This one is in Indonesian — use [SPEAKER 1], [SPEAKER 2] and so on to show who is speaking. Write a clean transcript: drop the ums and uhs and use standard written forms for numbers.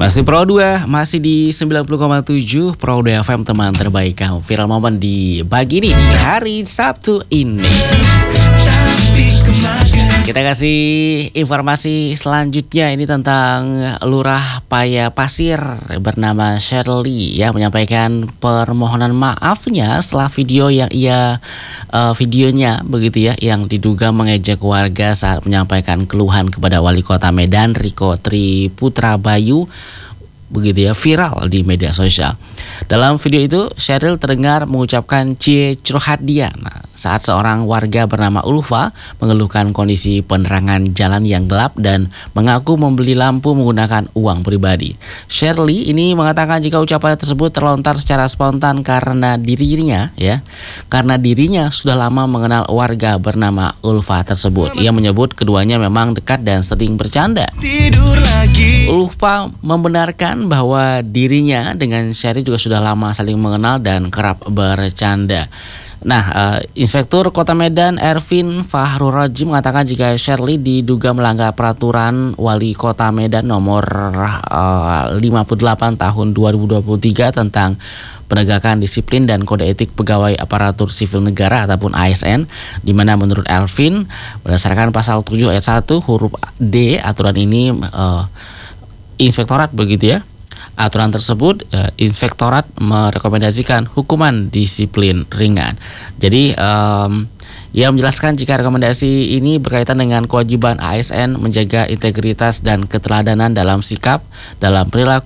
[SPEAKER 1] Masih Pro 2, masih di 90,7 Pro 2 FM, teman terbaik kamu. Viral momen di pagi ini, di hari Sabtu ini. Kita kasih informasi selanjutnya ini tentang Lurah Paya Pasir bernama Shirley yang menyampaikan permohonan maafnya setelah videonya begitu ya, yang diduga mengejek warga saat menyampaikan keluhan kepada Wali Kota Medan Riko Triputra Bayu, begitu ya, viral di media sosial. Dalam video itu, Sheryl terdengar mengucapkan cie curhat dia saat seorang warga bernama Ulfa mengeluhkan kondisi penerangan jalan yang gelap dan mengaku membeli lampu menggunakan uang pribadi. Shirley ini mengatakan jika ucapan tersebut terlontar secara spontan karena dirinya sudah lama mengenal warga bernama Ulfa tersebut. Ia menyebut keduanya memang dekat dan sering bercanda. Ulfa membenarkan bahwa dirinya dengan Shirley juga sudah lama saling mengenal dan kerap bercanda. Inspektur Kota Medan Ervin Fahrurajim mengatakan jika Shirley diduga melanggar peraturan Wali Kota Medan nomor 58 tahun 2023 tentang penegakan disiplin dan kode etik pegawai aparatur sipil negara ataupun ASN, di mana menurut Ervin berdasarkan pasal 7 ayat 1 huruf D aturan ini inspektorat begitu ya. Aturan tersebut inspektorat merekomendasikan hukuman disiplin ringan. Jadi ia menjelaskan jika rekomendasi ini berkaitan dengan kewajiban ASN menjaga integritas dan keteladanan dalam sikap, dalam perilaku